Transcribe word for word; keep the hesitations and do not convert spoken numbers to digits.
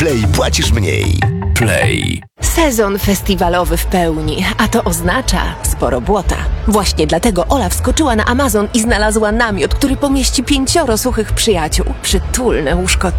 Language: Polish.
Play płacisz mniej. Play. Sezon festiwalowy w pełni, a to oznacza sporo błota. Właśnie dlatego Ola wskoczyła na Amazon i znalazła namiot, który pomieści pięcioro suchych przyjaciół. Przytulne łóżko